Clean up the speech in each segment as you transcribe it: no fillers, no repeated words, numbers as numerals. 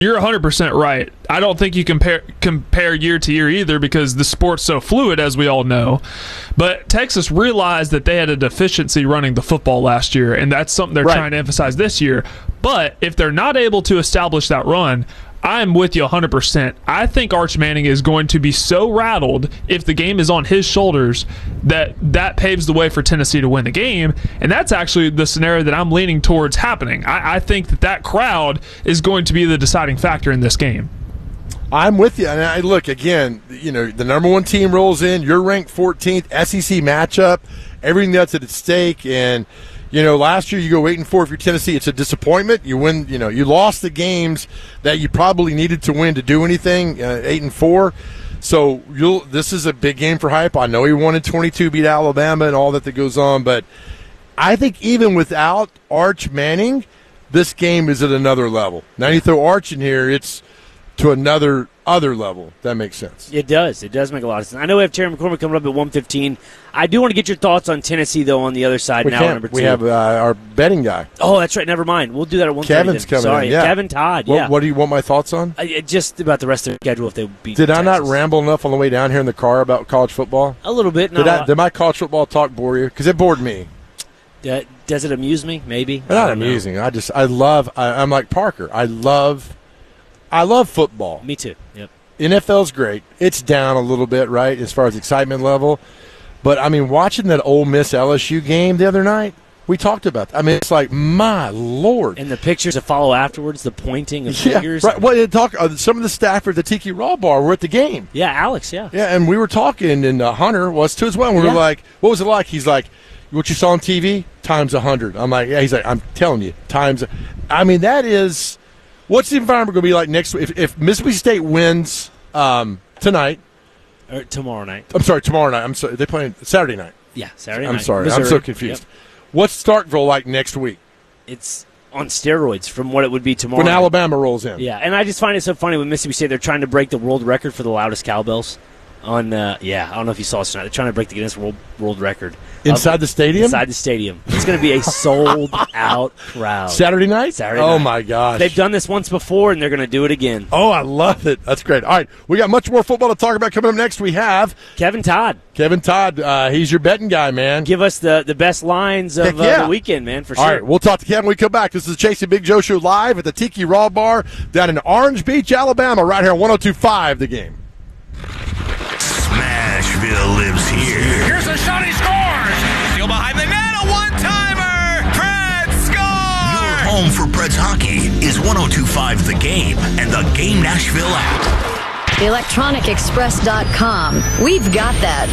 You're 100% right. I don't think you compare year to year either because the sport's so fluid, as we all know. But Texas realized that they had a deficiency running the football last year, and that's something they're trying to emphasize this year. But if they're not able to establish that run, I'm with you 100%. I think Arch Manning is going to be so rattled if the game is on his shoulders that paves the way for Tennessee to win the game, and that's actually the scenario that I'm leaning towards happening. I think that crowd is going to be the deciding factor in this game. I'm with you. And look, again, the number one team rolls in. You're ranked 14th, SEC matchup, everything that's at stake, and last year you go 8-4 if you're Tennessee. It's a disappointment. You win. You lost the games that you probably needed to win to do anything. 8-4. So this is a big game for Hype. I know he won in 22, beat Alabama, and all that goes on. But I think even without Arch Manning, this game is at another level. Now you throw Arch in here, it's to another level. That makes sense. It does. It does make a lot of sense. I know we have Terry McCormick coming up at 1:15. I do want to get your thoughts on Tennessee, though, on the other side number 2. We have our betting guy. Oh, that's right. Never mind. We'll do that at 1:30. Kevin's coming Sorry. in. Yeah. Kevin Todd. What do you want my thoughts on? Just about the rest of the schedule if they beat Did Texas. I not ramble enough on the way down here in the car about college football? A little bit. Did my college football talk bore you? Because it bored me. Does it amuse me? Maybe. Not amusing. I'm like Parker. I love football. Me too. Yep. NFL's great. It's down a little bit, right, as far as excitement level. But, watching that Ole Miss LSU game the other night, we talked about that. It's like, my Lord. And the pictures that follow afterwards, the pointing of fingers. Right. Well, some of the staff at the Tiki Raw Bar were at the game. Yeah, Alex, yeah. Yeah, and we were talking, and Hunter was too as well. And we were like, what was it like? He's like, what you saw on TV? Times 100. I'm like, yeah. He's like, I'm telling you, times. That is. What's the environment going to be like next week? If Mississippi State wins tonight. Or tomorrow night. I'm sorry, tomorrow night. I'm sorry. They're playing Saturday night. Yeah, Saturday night. I'm sorry. Missouri. I'm so confused. Yep. What's Starkville like next week? It's on steroids from what it would be tomorrow. When Alabama rolls in. Yeah, and I just find it so funny with Mississippi State. They're trying to break the world record for the loudest cowbells. I don't know if you saw it tonight. They're trying to break the Guinness World Record. Inside the stadium? Inside the stadium. It's going to be a sold-out crowd. Saturday night? Saturday night. Oh, my gosh. They've done this once before, and they're going to do it again. Oh, I love it. That's great. All right, we got much more football to talk about coming up next. We have Kevin Todd. He's your betting guy, man. Give us the best lines of the weekend, man, for sure. All right, we'll talk to Kevin when we come back. This is the Chasey Big Joe Show live at the Tiki Raw Bar down in Orange Beach, Alabama, right here on 102.5 The Game. Smashville lives here. Here's a shot, he scores! Still behind the net, a one-timer! Preds scores! Your home for Preds hockey is 102.5 The Game and the Game Nashville app. ElectronicExpress.com. We've got that.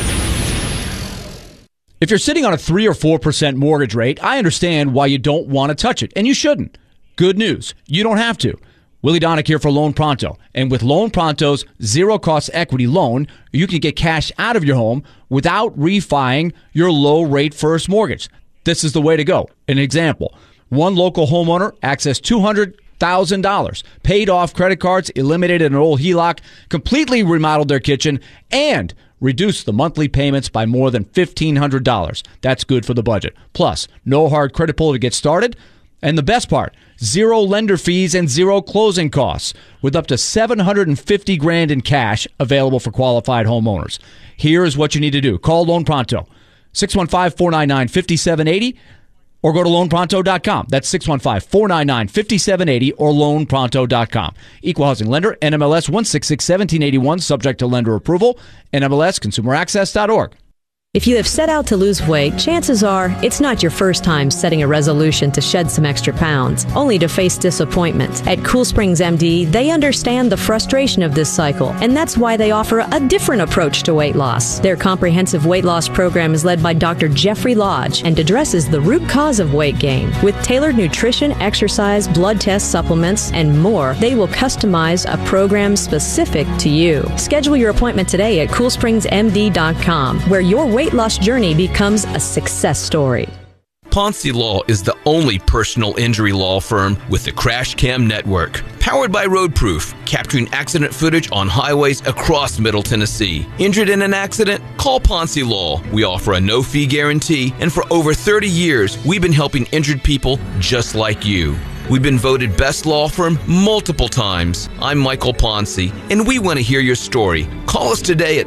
If you're sitting on a 3 or 4% mortgage rate, I understand why you don't want to touch it, and you shouldn't. Good news, you don't have to. Willie Donick here for Loan Pronto. And with Loan Pronto's zero-cost equity loan, you can get cash out of your home without refining your low-rate first mortgage. This is the way to go. An example, one local homeowner accessed $200,000, paid off credit cards, eliminated an old HELOC, completely remodeled their kitchen, and reduced the monthly payments by more than $1,500. That's good for the budget. Plus, no hard credit pull to get started. And the best part, zero lender fees and zero closing costs, with up to $750,000 in cash available for qualified homeowners. Here is what you need to do. Call Loan Pronto, 615-499-5780, or go to loanpronto.com. That's 615-499-5780 or loanpronto.com. Equal housing lender, NMLS 1661781, subject to lender approval, NMLSconsumeraccess.org. If you have set out to lose weight, chances are it's not your first time setting a resolution to shed some extra pounds, only to face disappointment. At Cool Springs MD, they understand the frustration of this cycle, and that's why they offer a different approach to weight loss. Their comprehensive weight loss program is led by Dr. Jeffrey Lodge and addresses the root cause of weight gain. With tailored nutrition, exercise, blood test supplements, and more, they will customize a program specific to you. Schedule your appointment today at CoolSpringsMD.com, where your weight loss journey becomes a success story. Ponce Law is the only personal injury law firm with the Crash Cam Network. Powered by Roadproof, capturing accident footage on highways across Middle Tennessee. Injured in an accident? Call Ponce Law. We offer a no-fee guarantee, and for over 30 years, we've been helping injured people just like you. We've been voted best law firm multiple times. I'm Michael Ponce, and we want to hear your story. Call us today at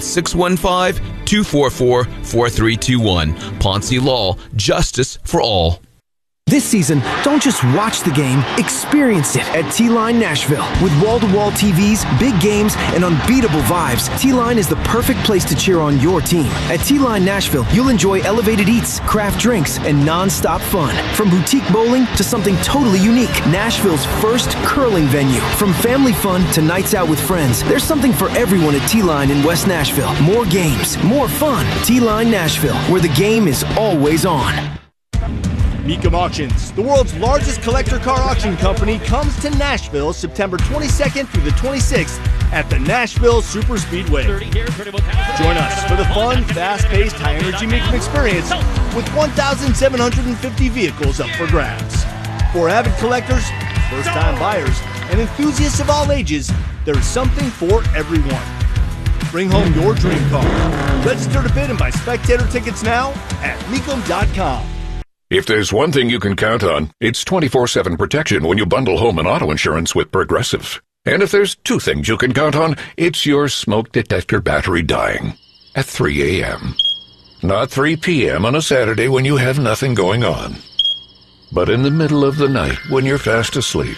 615-244-4321. Ponce Law, justice for all. This season, don't just watch the game, experience it at T-Line Nashville. With wall-to-wall TVs, big games, and unbeatable vibes, T-Line is the perfect place to cheer on your team. At T-Line Nashville, you'll enjoy elevated eats, craft drinks, and non-stop fun. From boutique bowling to something totally unique, Nashville's first curling venue. From family fun to nights out with friends, there's something for everyone at T-Line in West Nashville. More games, more fun. T-Line Nashville, where the game is always on. Mecum Auctions, the world's largest collector car auction company, comes to Nashville September 22nd through the 26th at the Nashville Super Speedway. Join us for the fun, fast-paced, high-energy Mecum experience with 1,750 vehicles up for grabs. For avid collectors, first-time buyers, and enthusiasts of all ages, there's something for everyone. Bring home your dream car. Register to bid and buy spectator tickets now at Mecum.com. If there's one thing you can count on, it's 24/7 protection when you bundle home and auto insurance with Progressive. And if there's two things you can count on, it's your smoke detector battery dying at 3 a.m. Not 3 p.m. on a Saturday when you have nothing going on, but in the middle of the night when you're fast asleep.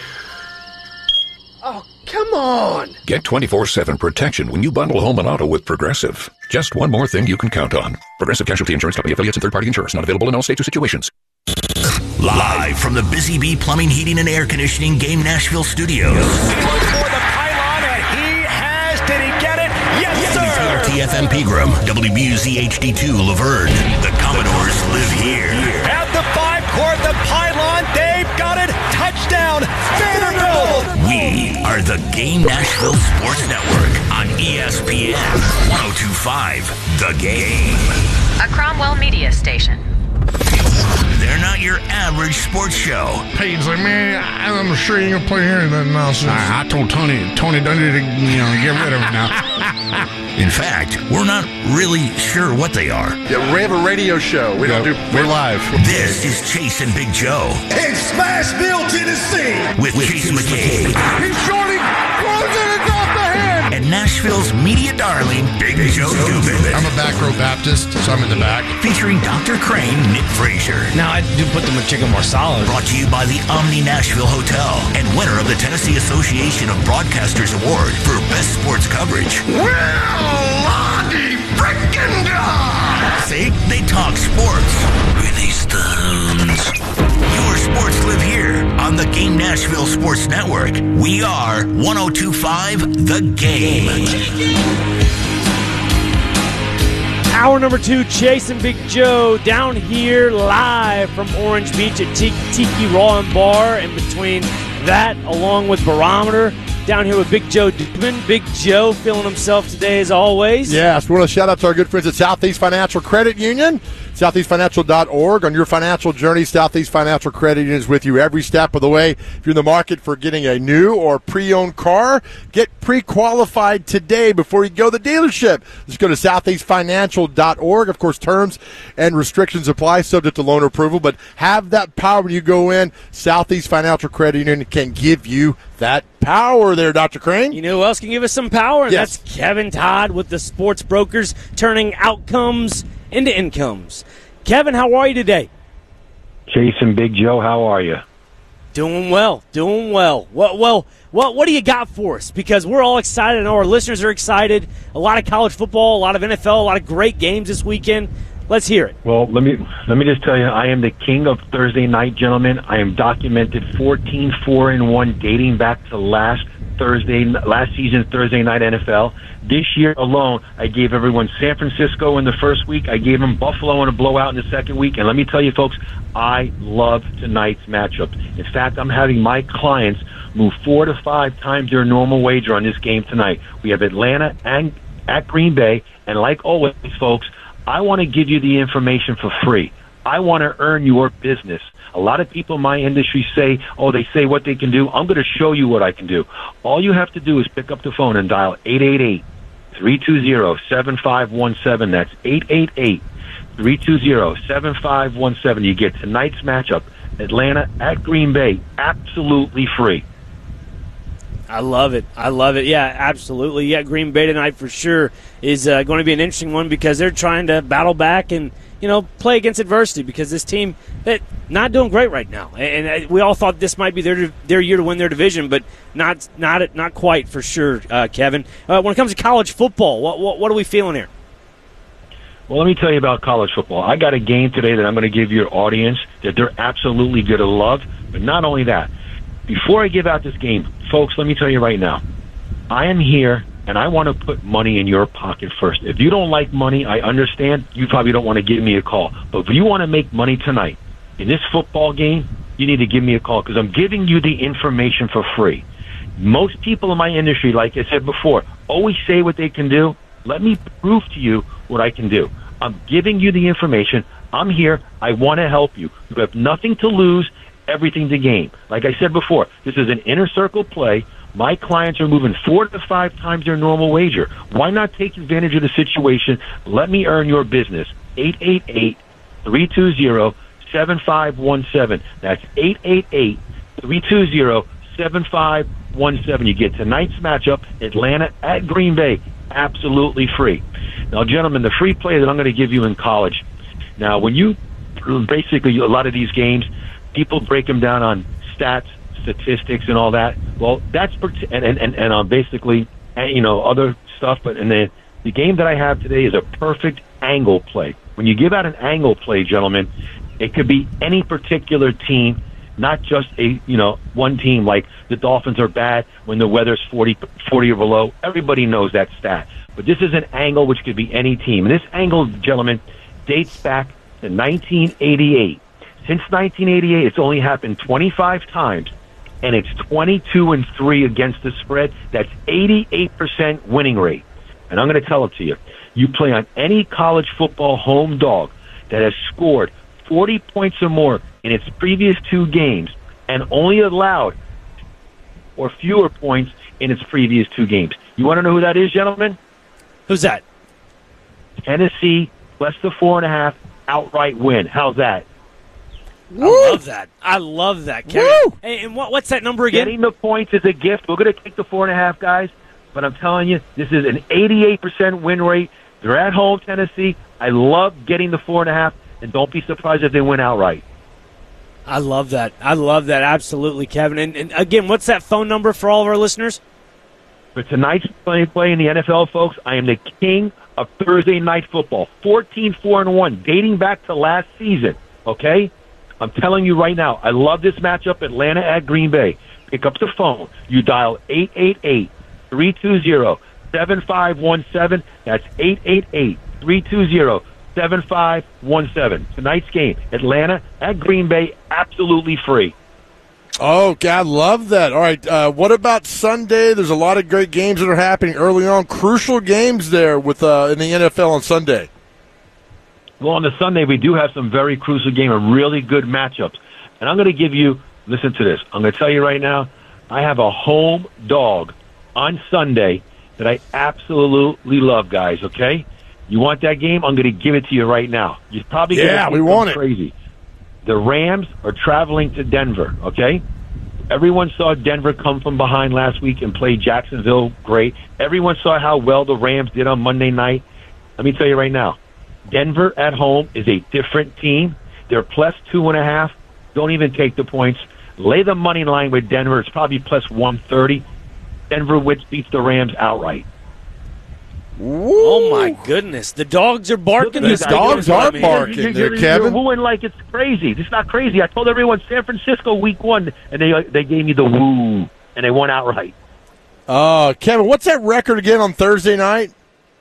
Oh, come on! Get 24/7 protection when you bundle home and auto with Progressive. Just one more thing you can count on. Progressive Casualty Insurance Company, affiliates, and third-party insurers. Not available in all states or situations. Live from the Busy Bee Plumbing, Heating, and Air Conditioning Game Nashville studios. For the pylon, and he has. Did he get it? Yes, sir. WTFM Pegram, WBUZ HD2 Laverne. The Commodores live here. At the 5-court, the pylon. They've got it. Touchdown, Vanderbilt. We are the Game Nashville Sports Network on ESPN 102.5 The Game. A Cromwell Media Station. They're not your average sports show. Peyton's like, man, I'm sure you ain't gonna play here and nothing else. I told Tony Dungy to, get rid of him now. In fact, we're not really sure what they are. Yeah, we have a radio show. We're live. This is Chase and Big Joe. In Smashville, Tennessee. With Chase McCabe. He's shorting. Closing it off the hand. And Nashville's media darling, Big Joe Dubin. I'm a back row Baptist, so I'm in the back. Featuring Dr. Crane, Nick Frazier. Now, I do put the McChicken more solid. Brought to you by the Omni Nashville Hotel and winner of the Tennessee Association of Broadcasters Award for Best Sports Coverage. Lottie frickin' God. See? They talk sports. Release the hounds. Your sports live here on the Game Nashville Sports Network. We are 102.5 The Game. Hour number 2, Chase and Big Joe down here live from Orange Beach at Tiki Raw and Bar. In between that, along with Barometer, down here with Big Joe Dubin. Big Joe feeling himself today as always. Yes, we want to shout out to our good friends at Southeast Financial Credit Union. SoutheastFinancial.org. On your financial journey, Southeast Financial Credit Union is with you every step of the way. If you're in the market for getting a new or pre-owned car, get pre-qualified today before you go to the dealership. Just go to SoutheastFinancial.org. Of course, terms and restrictions apply, subject to loan approval, but have that power when you go in. Southeast Financial Credit Union can give you that power there, Dr. Crane. You know who else can give us some power? And Yes. that's Kevin Todd with the Sports Brokers, turning outcomes into incomes. Kevin, how are you today? Chase and Big Joe, how are you? Doing well, doing well. What do you got for us? Because we're all excited. I know our listeners are excited. A lot of college football, a lot of NFL, a lot of great games this weekend. Let's hear it. Well, let me just tell you, I am the king of Thursday night, gentlemen. I am documented 14-4-1 dating back to last season Thursday night NFL. This year alone, I gave everyone San Francisco in the first week. I gave them Buffalo in a blowout in the second week. And let me tell you, folks, I love tonight's matchup. In fact, I'm having my clients move 4 to 5 times their normal wager on this game tonight. We have Atlanta and at Green Bay. And like always, folks, I want to give you the information for free. I want to earn your business. A lot of people in my industry say, they say what they can do. I'm going to show you what I can do. All you have to do is pick up the phone and dial 888-320-7517. That's 888-320-7517. You get tonight's matchup. Atlanta at Green Bay, absolutely free. I love it. Yeah, absolutely. Yeah, Green Bay tonight for sure is going to be an interesting one because they're trying to battle back and play against adversity because this team that not doing great right now. And we all thought this might be their year to win their division, but not quite for sure, Kevin. When it comes to college football, what are we feeling here? Well, let me tell you about college football. I got a game today that I'm going to give your audience that they're absolutely going to love. But not only that, before I give out this game, folks, let me tell you right now, I am here and I want to put money in your pocket first. If you don't like money, I understand. You probably don't want to give me a call. But if you want to make money tonight in this football game, you need to give me a call because I'm giving you the information for free. Most people in my industry, like I said before, always say what they can do. Let me prove to you what I can do. I'm giving you the information. I'm here. I want to help you. You have nothing to lose, everything to gain. Like I said before, this is an inner circle play. My clients are moving 4 to 5 times their normal wager. Why not take advantage of the situation? Let me earn your business. 888-320-7517. That's 888-320-7517. You get tonight's matchup, Atlanta at Green Bay, absolutely free. Now, gentlemen, the free play that I'm going to give you in college. Now, when you basically a lot of these games, people break them down on stats, statistics, and all that. Well, that's and basically other stuff. But in the game that I have today is a perfect angle play. When you give out an angle play, gentlemen, it could be any particular team, not just one team. Like the Dolphins are bad when the weather's 40 or below. Everybody knows that stat. But this is an angle which could be any team. And this angle, gentlemen, dates back to 1988. Since 1988, it's only happened 25 times, and it's 22-3 against the spread. That's 88% winning rate. And I'm going to tell it to you. You play on any college football home dog that has scored 40 points or more in its previous 2 games and only allowed or fewer points in its previous 2 games. You want to know who that is, gentlemen? Who's that? Tennessee, plus the 4.5 outright win. How's that? Woo! I love that, Kevin. Woo! Hey, and what's that number again? Getting the points is a gift. We're going to take the 4.5, guys. But I'm telling you, this is an 88% win rate. They're at home, Tennessee. I love getting the 4.5, and don't be surprised if they win outright. I love that. Absolutely, Kevin. And again, what's that phone number for all of our listeners? For tonight's play in the NFL, folks, I am the king of Thursday night football. 14-4-1, dating back to last season, okay? I'm telling you right now, I love this matchup, Atlanta at Green Bay. Pick up the phone. You dial 888-320-7517. That's 888-320-7517. Tonight's game, Atlanta at Green Bay, absolutely free. Oh, God, love that. All right, what about Sunday? There's a lot of great games that are happening early on. Crucial games there with in the NFL on Sunday. Well, on the Sunday, we do have some very crucial games and really good matchups. And I'm going to give you, listen to this. I'm going to tell you right now, I have a home dog on Sunday that I absolutely love, guys, okay? You want that game? I'm going to give it to you right now. You're probably going to we want it. Crazy. The Rams are traveling to Denver, okay? Everyone saw Denver come from behind last week and play Jacksonville great. Everyone saw how well the Rams did on Monday night. Let me tell you right now, Denver at home is a different team. They're plus 2.5. Don't even take the points. Lay the money line with Denver. It's probably plus 130. Denver beats the Rams outright. Woo. Oh, my goodness. The dogs are barking. The dogs are barking there, Kevin. You're wooing like it's crazy. It's not crazy. I told everyone San Francisco week 1, and they gave me the woo, and they won outright. Kevin, what's that record again on Thursday night?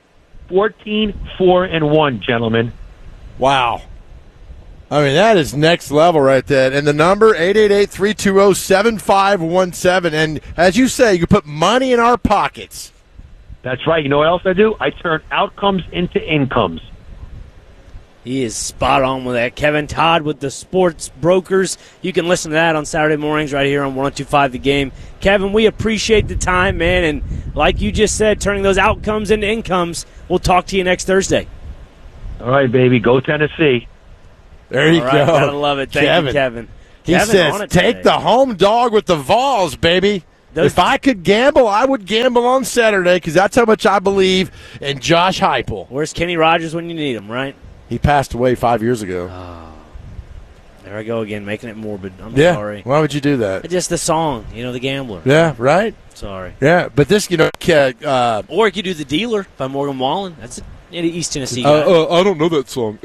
14-4-1, gentlemen. Wow. I mean, that is next level right there. And the number, 888-320-7517. And as you say, you can put money in our pockets. That's right. You know what else I do? I turn outcomes into incomes. He is spot on with that. Kevin Todd with the Sports Brokers. You can listen to that on Saturday mornings right here on 102.5 The Game. Kevin, we appreciate the time, man. And like you just said, turning those outcomes into incomes. We'll talk to you next Thursday. All right, baby. Go Tennessee. There you go. Gotta love it. Thank you, Kevin. He Kevin on says, it take today. the home dog with the Vols, baby. If I could gamble, I would gamble on Saturday because that's how much I believe in Josh Heupel. Where's Kenny Rogers when you need him, right? He passed away 5 years ago. There I go again, making it morbid. I'm Yeah. sorry. Why would you do that? Just the song, The Gambler. Yeah, right? Sorry. Yeah, but this, Or you could do The Dealer by Morgan Wallen. That's an East Tennessee guy. I don't know that song.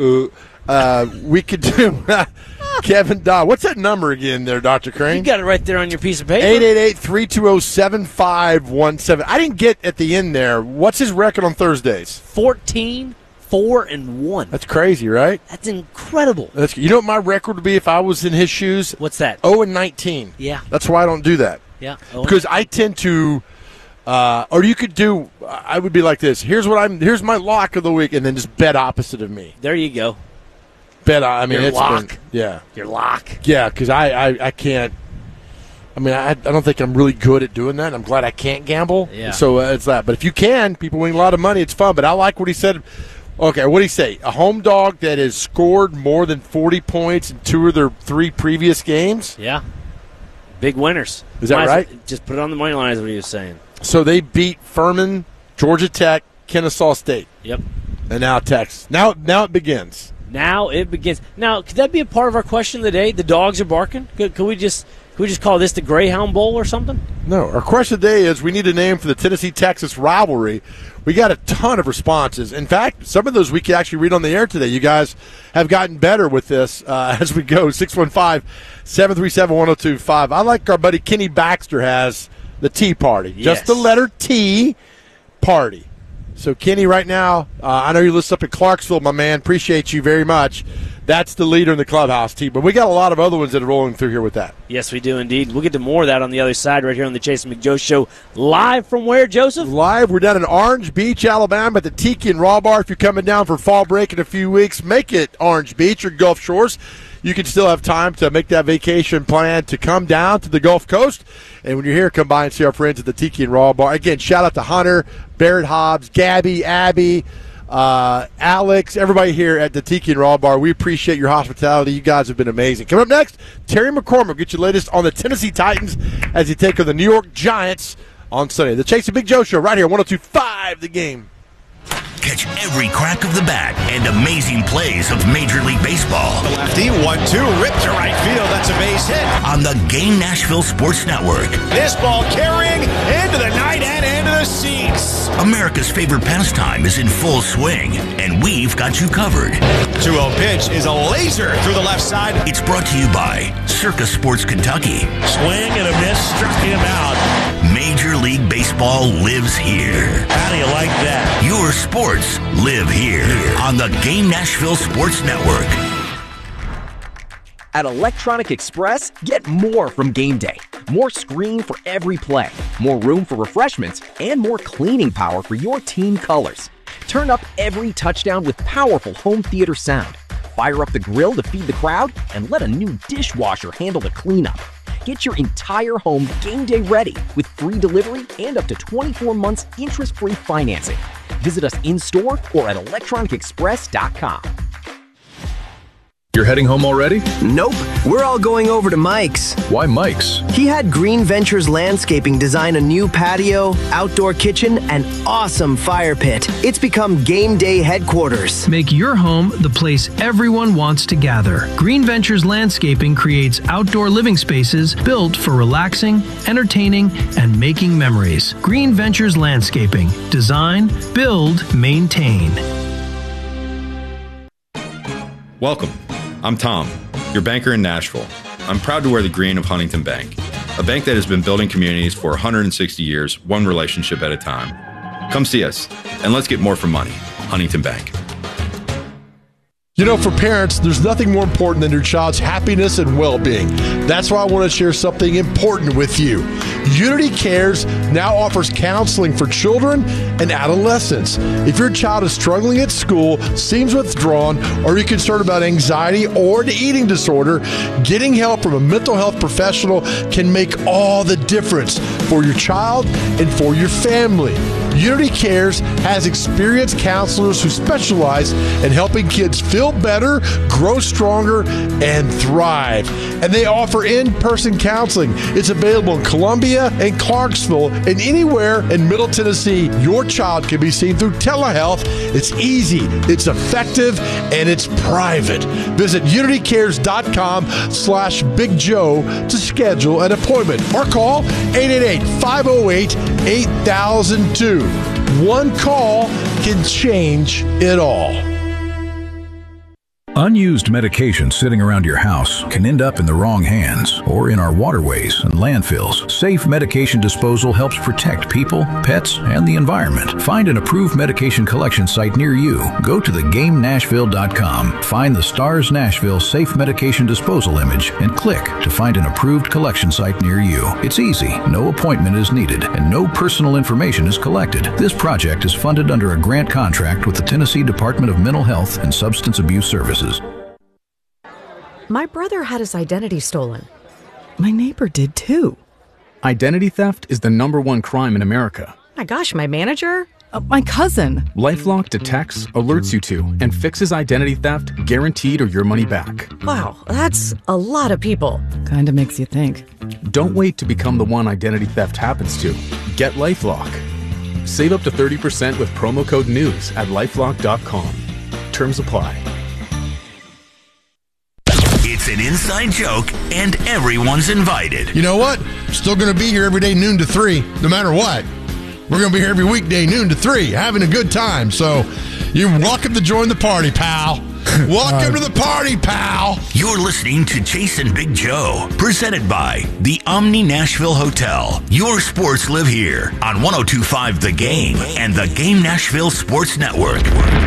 We could do Kevin Dodd. What's that number again there, Dr. Crane? You got it right there on your piece of paper. 888-320-7517. I didn't get at the end there. What's his record on Thursdays? 14-4-1. That's crazy, right? That's incredible. You know what my record would be if I was in his shoes? What's that? 0-19. Yeah. That's why I don't do that. Yeah. Because I tend to, or you could do, I would be like this. Here's my lock of the week, and then just bet opposite of me. There you go. Bet, I mean, Your it's lock. been, yeah. Your lock. Yeah, because I can't. I mean, I don't think I'm really good at doing that. I'm glad I can't gamble. Yeah. So it's that. But if you can, people win a lot of money. It's fun. But I like what he said. Okay, what did he say? A home dog that has scored more than 40 points in 2 of their 3 previous games? Yeah. Big winners. Is that right? Just put it on the money line is what he was saying. So they beat Furman, Georgia Tech, Kennesaw State. Yep. And now Texas. Now it begins. Now it begins. Now, could that be a part of our question of the day? The dogs are barking? Could we just call this the Greyhound Bowl or something? No. Our question of the day is we need a name for the Tennessee-Texas rivalry. We got a ton of responses. In fact, some of those we can actually read on the air today. You guys have gotten better with this as we go. 615-737-1025. I like our buddy Kenny Baxter has the Tea Party. Yes. Just the letter T, party. So, Kenny, right now, I know you listen up in Clarksville, my man. Appreciate you very much. That's the leader in the clubhouse team. But we got a lot of other ones that are rolling through here with that. Yes, we do indeed. We'll get to more of that on the other side right here on the Jason McJoe Show. Live from where, Joseph? Live. We're down in Orange Beach, Alabama at the Tiki and Raw Bar. If you're coming down for fall break in a few weeks, make it Orange Beach or Gulf Shores. You can still have time to make that vacation plan to come down to the Gulf Coast. And when you're here, come by and see our friends at the Tiki and Raw Bar. Again, shout out to Hunter, Barrett Hobbs, Gabby, Abby, Alex, everybody here at the Tiki and Raw Bar. We appreciate your hospitality. You guys have been amazing. Coming up next, Terry McCormick will get you latest on the Tennessee Titans as they take on the New York Giants on Sunday. The Chase and Big Joe Show right here, 102.5 The Game. Catch every crack of the bat and amazing plays of Major League Baseball. The lefty, 1-2, ripped to right field. That's a base hit. On the Game Nashville Sports Network. This ball carrying into the night and into the seats. America's favorite pastime is in full swing, and we've got you covered. 2-0 pitch is a laser through the left side. It's brought to you by Circa Sports Kentucky. Swing and a miss, struck him out. Major League Baseball lives here. How do you like that? Your sports live here on the Game Nashville Sports Network. At Electronic Express, get more from game day. More screen for every play, more room for refreshments, and more cleaning power for your team colors. Turn up every touchdown with powerful home theater sound. Fire up the grill to feed the crowd, and let a new dishwasher handle the cleanup. Get your entire home game day ready with free delivery and up to 24 months interest-free financing. Visit us in-store or at electronicexpress.com. You're heading home already? Nope. We're all going over to Mike's. Why Mike's? He had Green Ventures Landscaping design a new patio, outdoor kitchen, and awesome fire pit. It's become game day headquarters. Make your home the place everyone wants to gather. Green Ventures Landscaping creates outdoor living spaces built for relaxing, entertaining, and making memories. Green Ventures Landscaping. Design, build, maintain. Welcome. I'm Tom, your banker in Nashville. I'm proud to wear the green of Huntington Bank, a bank that has been building communities for 160 years, one relationship at a time. Come see us, and let's get more for money. Huntington Bank. You know, for parents, there's nothing more important than your child's happiness and well-being. That's why I want to share something important with you. Unity Cares now offers counseling for children and adolescents. If your child is struggling at school, seems withdrawn, or you're concerned about anxiety or an eating disorder, getting help from a mental health professional can make all the difference for your child and for your family. Unity Cares has experienced counselors who specialize in helping kids feel better, grow stronger, and thrive. And they offer in-person counseling. It's available in Columbia and Clarksville and anywhere in Middle Tennessee. Your child can be seen through telehealth. It's easy, it's effective, and it's private. Visit unitycares.com/Big Joe to schedule an appointment or call 888-508-8002. One call can change it all. Unused medication sitting around your house can end up in the wrong hands or in our waterways and landfills. Safe medication disposal helps protect people, pets, and the environment. Find an approved medication collection site near you. Go to thegamenashville.com, find the Stars Nashville Safe Medication Disposal image, and click to find an approved collection site near you. It's easy, no appointment is needed, and no personal information is collected. This project is funded under a grant contract with the Tennessee Department of Mental Health and Substance Abuse Services. My brother had his identity stolen. My neighbor did too. Identity theft is the #1 crime in America. My gosh, my manager? My cousin. LifeLock detects, alerts you to, and fixes identity theft guaranteed or your money back. Wow, that's a lot of people. Kinda makes you think. Don't wait to become the one identity theft happens to. Get LifeLock. Save up to 30% with promo code NEWS at LifeLock.com. Terms apply. It's an inside joke, and everyone's invited. You know what? Still going to be here every day, noon to 3, no matter what. We're going to be here every weekday, noon to 3, having a good time. So you're welcome to join the party, pal. Welcome to the party, pal. You're listening to Jason Big Joe, presented by the Omni Nashville Hotel. Your sports live here on 102.5 The Game and the Game Nashville Sports Network.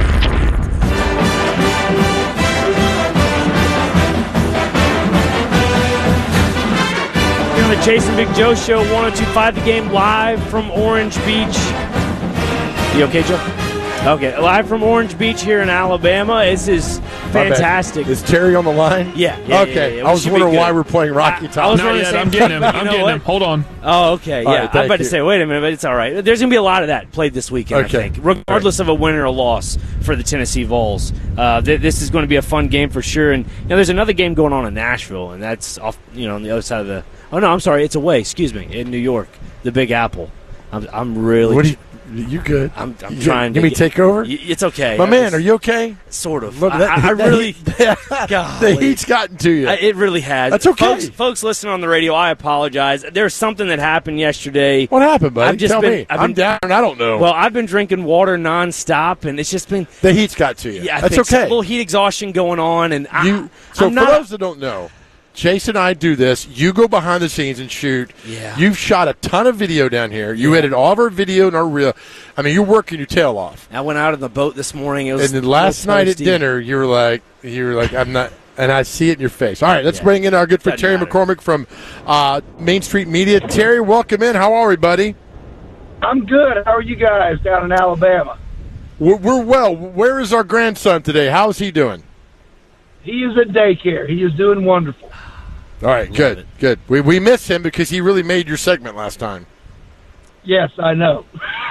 The Jason Big Joe Show, 102.5 The Game, live from Orange Beach. You okay, Joe? Okay, live from Orange Beach here in Alabama. This is fantastic. Is Terry on the line? Yeah. Okay. I was wondering why we're playing Rocky Top. Not yet. I'm getting him. I'm getting him. Hold on. Oh, okay. All Yeah. right, I'm about to you. say, wait a minute, but it's all right. There's going to be a lot of that played this weekend, Okay. I think, regardless of a win or a loss for the Tennessee Vols. This is going to be a fun game for sure. And there's another game going on in Nashville, and that's off, on the other side of the. Oh no, I'm sorry. It's away. Excuse me, in New York, the Big Apple. I'm really. What are you good? I'm trying. Give me take over. It's okay. My man, are you okay? Sort of. Look, I really. The heat's gotten to you. It really has. That's okay. Folks listening on the radio, I apologize. There's something that happened yesterday. What happened, buddy? I've just Tell me. I'm down. I don't know. Well, I've been drinking water nonstop, and it's just been the heat's got to you. Yeah, that's think okay. A little heat exhaustion going on, and So I'm for not. those that don't know, Chase and I do this. You go behind the scenes and shoot. Yeah. You've shot a ton of video down here. You edit all of our video and our reel. I mean, you're working your tail off. I went out on the boat this morning. It was And then last night at toasty. dinner, you were like, I'm not. And I see it in your face. All right, let's bring in our good friend Terry McCormick from Main Street Media. Terry, welcome in. How are we, buddy? I'm good. How are you guys down in Alabama? We're well. Where is our grandson today? How's he doing? He is at daycare. He is doing wonderful. All right, good. We miss him because he really made your segment last time. Yes, I know.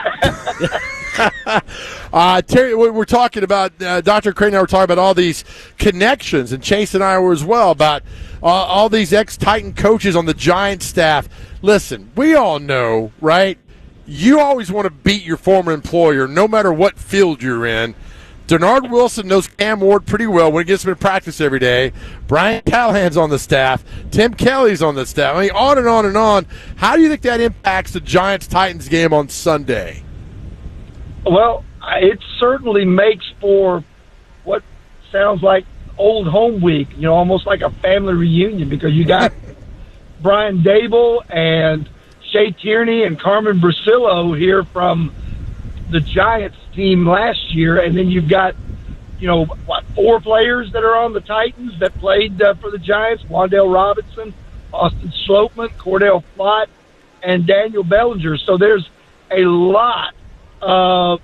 Terry, we're talking about, Dr. Crane and I were talking about all these connections, and Chase and I were as well, about all these ex-Titan coaches on the Giants staff. Listen, we all know, right? You always want to beat your former employer no matter what field you're in. Denard Wilson knows Cam Ward pretty well when he gets him in practice every day. Brian Callahan's on the staff. Tim Kelly's on the staff. I mean, on and on and on. How do you think that impacts the Giants-Titans game on Sunday? Well, it certainly makes for what sounds like old home week, almost like a family reunion, because you got Brian Dable and Shea Tierney and Carmen Brasillo here from the Giants team last year, and then you've got, 4 players that are on the Titans that played for the Giants: Wan'Dale Robinson, Austin Slopeman, Cordell Flott, and Daniel Bellinger. So there's a lot of,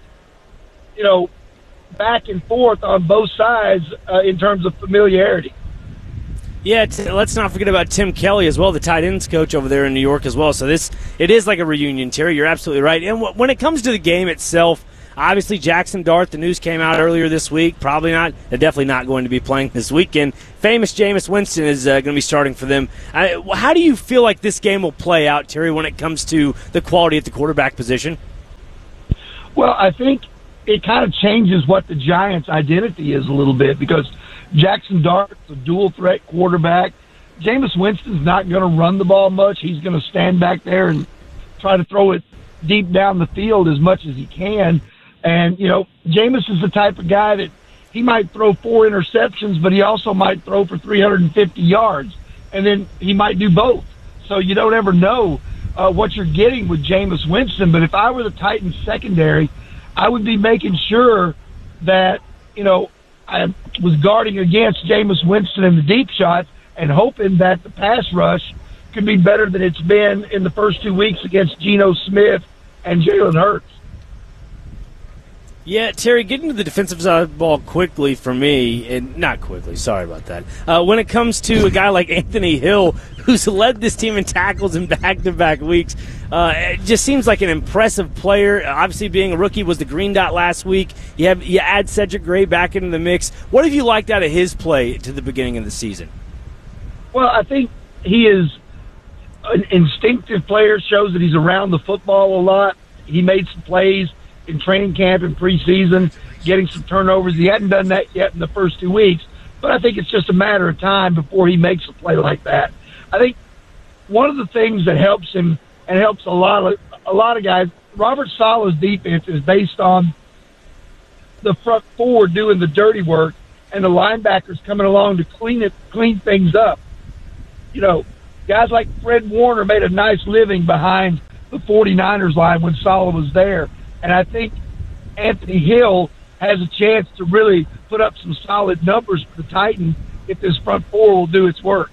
back and forth on both sides in terms of familiarity. Yeah, let's not forget about Tim Kelly as well, the tight ends coach over there in New York as well. So it is like a reunion, Terry. You're absolutely right. And when it comes to the game itself, obviously Jackson Dart, the news came out earlier this week. They're definitely not going to be playing this weekend. Famous Jameis Winston is going to be starting for them. How do you feel like this game will play out, Terry, when it comes to the quality at the quarterback position? Well, I think it kind of changes what the Giants' identity is a little bit because Jackson Dart's a dual-threat quarterback. Jameis Winston's not going to run the ball much. He's going to stand back there and try to throw it deep down the field as much as he can. And, Jameis is the type of guy that he might throw 4 interceptions, but he also might throw for 350 yards. And then he might do both. So you don't ever know what you're getting with Jameis Winston. But if I were the Titans secondary, I would be making sure that, I was guarding against Jameis Winston in the deep shots and hoping that the pass rush could be better than it's been in the first 2 weeks against Geno Smith and Jalen Hurts. Yeah, Terry, getting to the defensive side of the ball quickly for me, and not quickly, sorry about that. When it comes to a guy like Anthony Hill, who's led this team in tackles in back-to-back weeks, it just seems like an impressive player. Obviously, being a rookie was the green dot last week. You add Cedric Gray back into the mix. What have you liked out of his play to the beginning of the season? Well, I think he is an instinctive player, shows that he's around the football a lot. He made some plays in training camp and preseason, getting some turnovers. He hadn't done that yet in the first 2 weeks, but I think it's just a matter of time before he makes a play like that. I think one of the things that helps him and helps a lot of guys, Robert Saleh's defense is based on the front four doing the dirty work and the linebackers coming along to clean things up. Guys like Fred Warner made a nice living behind the 49ers line when Saleh was there. And I think Anthony Hill has a chance to really put up some solid numbers for the Titans if this front four will do its work.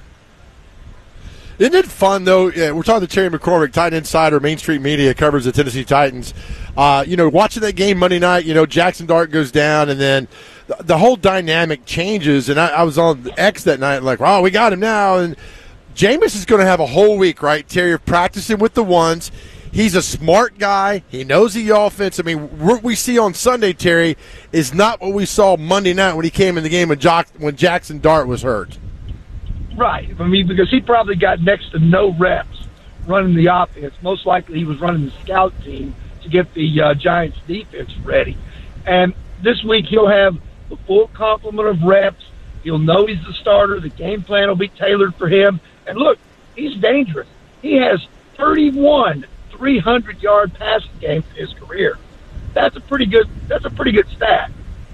Isn't it fun, though? We're talking to Terry McCormick, Titan Insider, Main Street Media, covers the Tennessee Titans. Watching that game Monday night, Jackson Dart goes down, and then the whole dynamic changes. And I was on X that night, like, oh, we got him now. And Jameis is going to have a whole week, right, Terry, of practicing with the ones. He's a smart guy. He knows the offense. I mean, what we see on Sunday, Terry, is not what we saw Monday night when he came in the game when Jackson Dart was hurt. Right. I mean, because he probably got next to no reps running the offense. Most likely he was running the scout team to get the Giants defense ready. And this week he'll have the full complement of reps. He'll know he's the starter. The game plan will be tailored for him. And look, he's dangerous. He has 31 300-yard passing games in his career. That's a pretty good stat.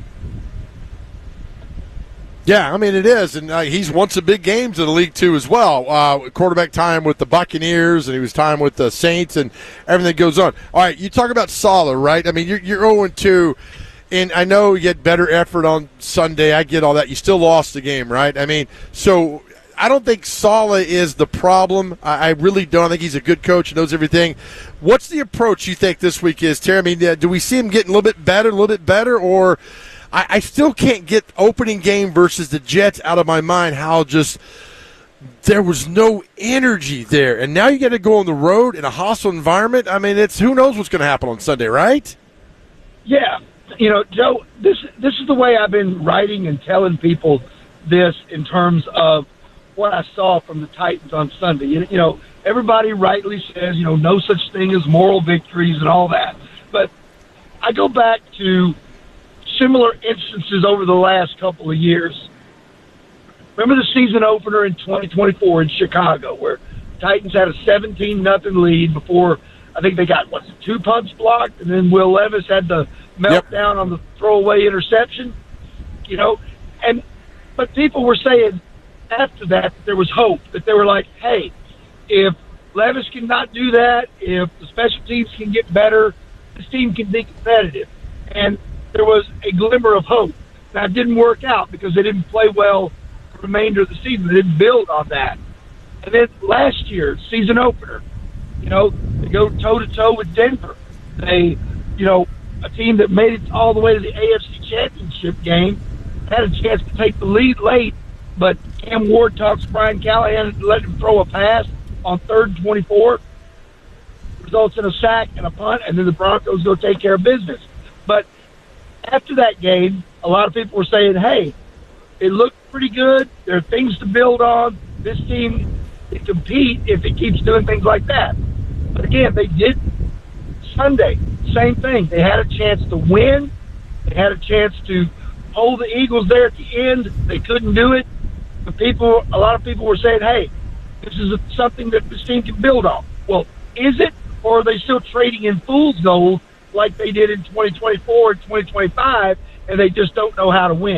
Yeah, I mean, it is. And he's won some big games in the league, too, as well. Quarterback time with the Buccaneers, and he was time with the Saints, and everything goes on. All right, you talk about Saleh, right? I mean, you're 0-2, and I know you had better effort on Sunday. I get all that. You still lost the game, right? I mean, so I don't think Saleh is the problem. I really don't. I think he's a good coach and knows everything. What's the approach you think this week is, Terry? I mean, do we see him getting a little bit better, or I still can't get opening game versus the Jets out of my mind how just there was no energy there. And now you got to go on the road in a hostile environment. I mean, who knows what's going to happen on Sunday, right? Yeah. Joe, this is the way I've been writing and telling people this in terms of what I saw from the Titans on Sunday. Everybody rightly says, no such thing as moral victories and all that. But I go back to similar instances over the last couple of years. Remember the season opener in 2024 in Chicago where the Titans had a 17-0 lead before I think they got, 2 punts blocked, and then Will Levis had the meltdown on the throwaway interception, but people were saying after that there was hope, that they were like, hey, if Levis cannot do that, if the special teams can get better, this team can be competitive. And there was a glimmer of hope. Now, it didn't work out because they didn't play well the remainder of the season. They didn't build on that. And then last year, season opener, they go toe-to-toe with Denver. They, a team that made it all the way to the AFC Championship game, had a chance to take the lead late, but Cam Ward talks Brian Callahan and let him throw a pass on 3rd and 24, results in a sack and a punt, and then the Broncos go take care of business. But after that game, a lot of people were saying, hey, it looked pretty good. There are things to build on. This team can compete if it keeps doing things like that. But again, they did Sunday. Same thing. They had a chance to win. They had a chance to hold the Eagles there at the end. They couldn't do it. But a lot of people were saying, hey, this is something that this team can build on. Well, is it? Or are they still trading in fool's gold like they did in 2024 and 2025, and they just don't know how to win?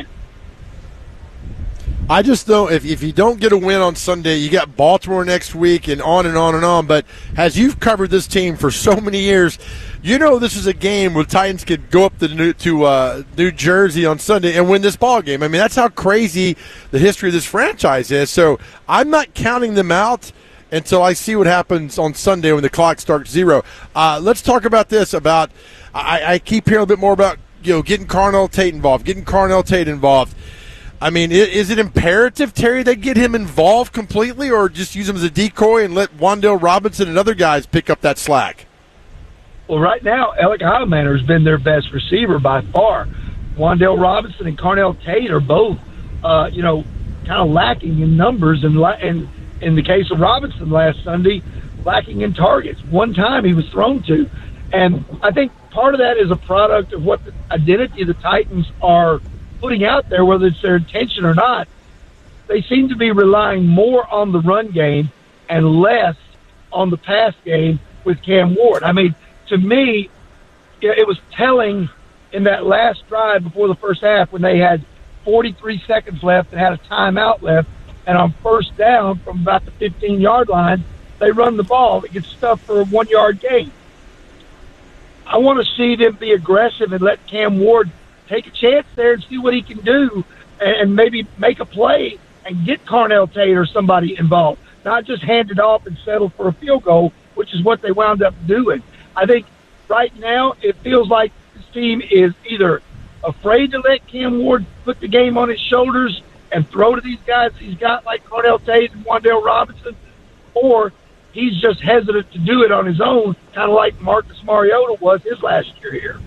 I just know if you don't get a win on Sunday, you got Baltimore next week and on and on and on. But as you've covered this team for so many years, you know this is a game where the Titans could go up to New Jersey on Sunday and win this ball game. I mean, that's how crazy the history of this franchise is. So I'm not counting them out until I see what happens on Sunday when the clock starts 0. Let's talk about this. I keep hearing a bit more about getting Carnell Tate involved. I mean, is it imperative, Terry, they get him involved completely, or just use him as a decoy and let Wan'Dale Robinson and other guys pick up that slack? Well, right now, Alec Heilmanner has been their best receiver by far. Wan'Dale Robinson and Carnell Tate are both, kind of lacking in numbers, and in the case of Robinson last Sunday, lacking in targets. One time he was thrown to. And I think part of that is a product of what the identity of the Titans are putting out there, whether it's their intention or not. They seem to be relying more on the run game and less on the pass game with Cam Ward. I mean, to me, it was telling in that last drive before the first half when they had 43 seconds left and had a timeout left, and on first down from about the 15-yard line, they run the ball. It gets stuffed for a 1-yard gain. I want to see them be aggressive and let Cam Ward take a chance there and see what he can do and maybe make a play and get Carnell Tate or somebody involved, not just hand it off and settle for a field goal, which is what they wound up doing. I think right now it feels like this team is either afraid to let Cam Ward put the game on his shoulders and throw to these guys he's got like Carnell Tate and Wan'Dale Robinson, or he's just hesitant to do it on his own, kind of like Marcus Mariota was his last year here.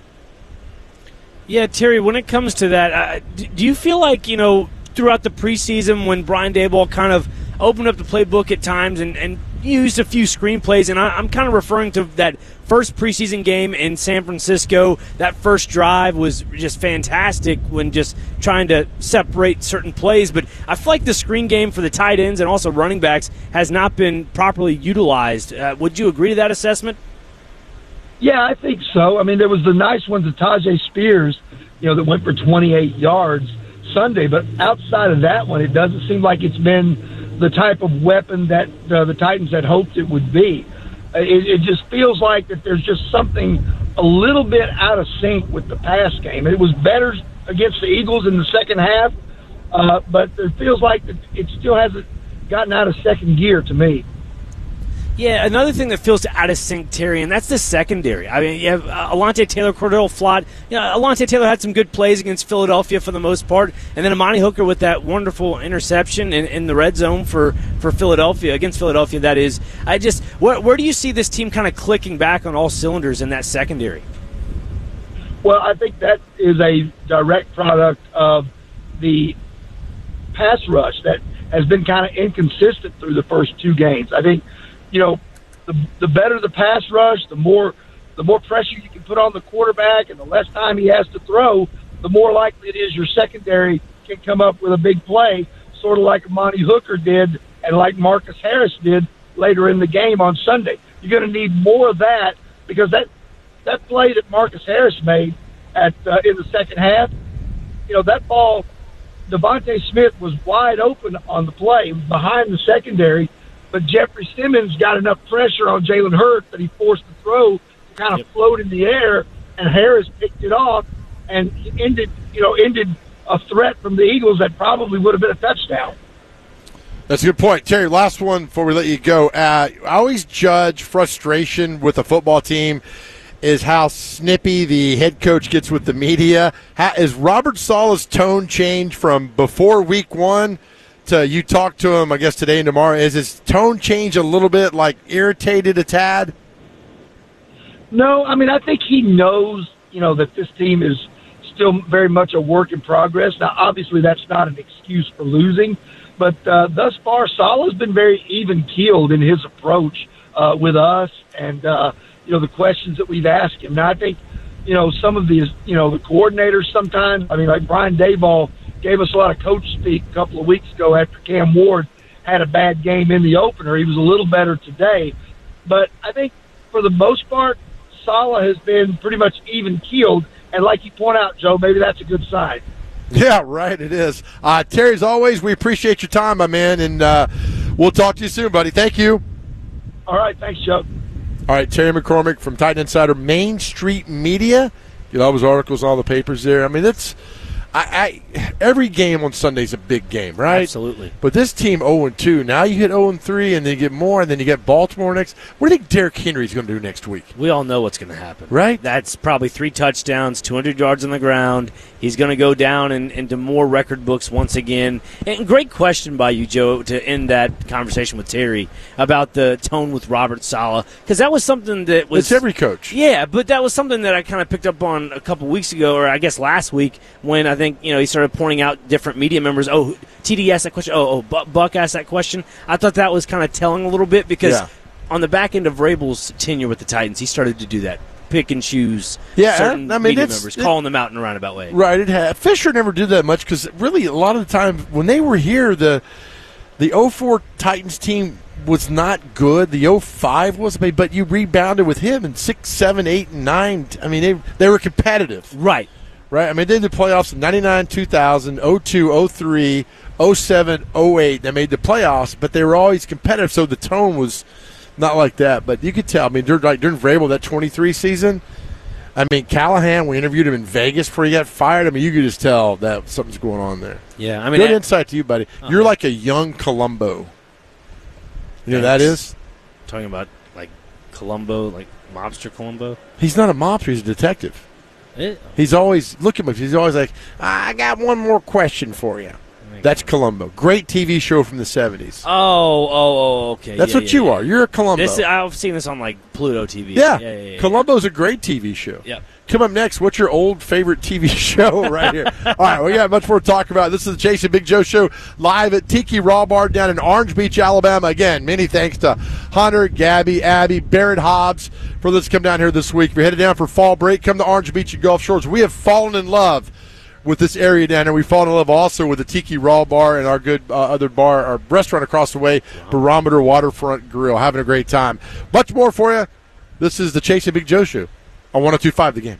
Yeah, Terry, when it comes to that, do you feel like, throughout the preseason when Brian Daboll kind of opened up the playbook at times and used a few screenplays, and I'm kind of referring to that first preseason game in San Francisco, that first drive was just fantastic when just trying to separate certain plays, but I feel like the screen game for the tight ends and also running backs has not been properly utilized. Would you agree to that assessment? Yeah, I think so. I mean, there was the nice ones of Tajay Spears, that went for 28 yards Sunday. But outside of that one, it doesn't seem like it's been the type of weapon that the Titans had hoped it would be. It just feels like that there's just something a little bit out of sync with the pass game. It was better against the Eagles in the second half, but it feels like that it still hasn't gotten out of second gear to me. Yeah, another thing that feels out of sync, Terry, and that's the secondary. I mean, you have Alontae Taylor, Cordell Flott. Alontae Taylor had some good plays against Philadelphia for the most part, and then Amani Hooker with that wonderful interception in the red zone for Philadelphia, against Philadelphia, that is. Where do you see this team kind of clicking back on all cylinders in that secondary? Well, I think that is a direct product of the pass rush that has been kind of inconsistent through the first two games. I think, the better the pass rush, the more pressure you can put on the quarterback and the less time he has to throw, the more likely it is your secondary can come up with a big play, sort of like Amani Hooker did and like Marcus Harris did later in the game on Sunday. You're going to need more of that because that play that Marcus Harris made in the second half, that ball, Devontae Smith was wide open on the play behind the secondary, but Jeffrey Simmons got enough pressure on Jalen Hurts that he forced the throw to kind of float in the air, and Harris picked it off and ended a threat from the Eagles that probably would have been a touchdown. That's a good point. Terry, last one before we let you go. I always judge frustration with a football team is how snippy the head coach gets with the media. Is Robert Saleh's tone change from before week one to you talk to him, I guess, today and tomorrow? Is his tone change a little bit, like irritated a tad? No, I mean, I think he knows, that this team is still very much a work in progress. Now, obviously, that's not an excuse for losing, but thus far, Saleh's been very even-keeled in his approach with us and, the questions that we've asked him. Now, I think, some of these, the coordinators sometimes, like Brian Daboll gave us a lot of coach speak a couple of weeks ago after Cam Ward had a bad game in the opener. He was a little better today. But I think for the most part, Saleh has been pretty much even-keeled. And like you point out, Joe, maybe that's a good sign. Yeah, right, it is. Terry, as always, we appreciate your time, my man, and we'll talk to you soon, buddy. Thank you. All right, thanks, Joe. All right, Terry McCormick from Titan Insider, Main Street Media. You know, all his articles, all the papers there. I mean, that's every game on Sunday is a big game, right? Absolutely. But this team 0-2. Now you hit 0-3, and then you get more, and then you get Baltimore next. What do you think Derrick Henry's going to do next week? We all know what's going to happen. Right? That's probably 3 touchdowns, 200 yards on the ground. He's going to go down into more record books once again. And great question by you, Joe, to end that conversation with Terry about the tone with Robert Saleh, because that was something that was... It's every coach. Yeah, but that was something that I kind of picked up on a couple weeks ago, or I guess last week, when I think, he started pointing out different media members. Oh, TD asked that question. Buck asked that question. I thought that was kind of telling a little bit because on the back end of Vrabel's tenure with the Titans, he started to do that. Pick and choose certain media members, calling them out in a roundabout way. Right. It had. Fisher never did that much because really a lot of the time when they were here, the 04 Titans team was not good. The 05 was, but you rebounded with him in 6, 7, 8, and 9. I mean, they were competitive. Right. Right. I mean, they did the playoffs in 99, 2000, 02, 03, 07, 08. They made the playoffs, but they were always competitive, so the tone was not like that. But you could tell, I mean, during Vrabel, that 23 season, I mean, Callahan, we interviewed him in Vegas before he got fired. I mean, you could just tell that something's going on there. Yeah, I mean, good insight to you, buddy. You're like a young Columbo. You know who that is? Talking about, like, Columbo, like mobster Columbo? He's not a mobster. He's a detective. He's always, look at him, he's always like, I got one more question for you. That's Columbo. Great TV show from the 70s. Okay. That's what you are. You're a Columbo. I've seen this on, like, Pluto TV. Yeah. Columbo's a great TV show. Yeah. Come up next, what's your old favorite TV show right here? All right, we got much more to talk about. This is the Chase and Big Joe Show live at Tiki Raw Bar down in Orange Beach, Alabama. Again, many thanks to Hunter, Gabby, Abby, Barrett Hobbs for let's come down here this week. If you're headed down for fall break, come to Orange Beach and Gulf Shores. We have fallen in love with this area down there. We've fallen in love also with the Tiki Raw Bar and our good other bar, our restaurant across the way, Barometer Waterfront Grill. Having a great time. Much more for you. This is the Chase and Big Joe Show on 102.5 The Game.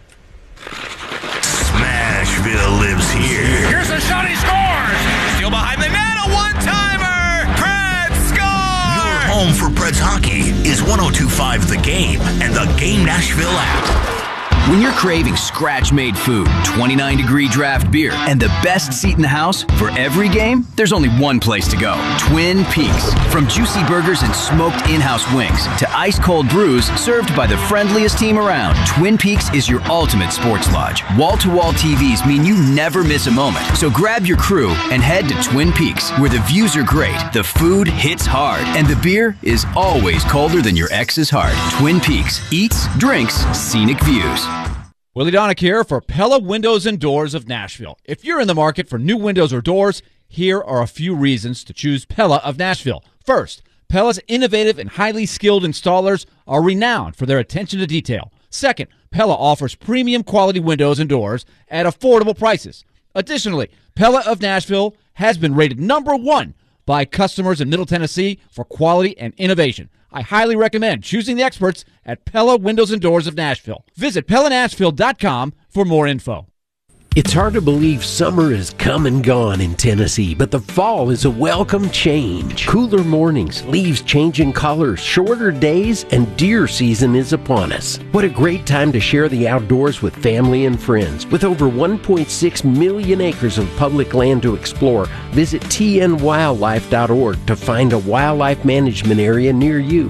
Smashville lives here. Here's a shot, he scores! Still behind the net, a one-timer! Preds score! Your home for Preds hockey is 102.5 The Game and the Game Nashville app. When you're craving scratch-made food, 29-degree draft beer, and the best seat in the house for every game, there's only one place to go. Twin Peaks. From juicy burgers and smoked in-house wings to ice-cold brews served by the friendliest team around, Twin Peaks is your ultimate sports lodge. Wall-to-wall TVs mean you never miss a moment. So grab your crew and head to Twin Peaks, where the views are great, the food hits hard, and the beer is always colder than your ex's heart. Twin Peaks. Eats, drinks, scenic views. Willie Donick here for Pella Windows and Doors of Nashville. If you're in the market for new windows or doors, here are a few reasons to choose Pella of Nashville. First, Pella's innovative and highly skilled installers are renowned for their attention to detail. Second, Pella offers premium quality windows and doors at affordable prices. Additionally, Pella of Nashville has been rated #1 by customers in Middle Tennessee for quality and innovation. I highly recommend choosing the experts at Pella Windows and Doors of Nashville. Visit PellaNashville.com for more info. It's hard to believe summer is come and gone in Tennessee, but the fall is a welcome change. Cooler mornings, leaves changing colors, shorter days, and deer season is upon us. What a great time to share the outdoors with family and friends. With over 1.6 million acres of public land to explore, visit tnwildlife.org to find a wildlife management area near you.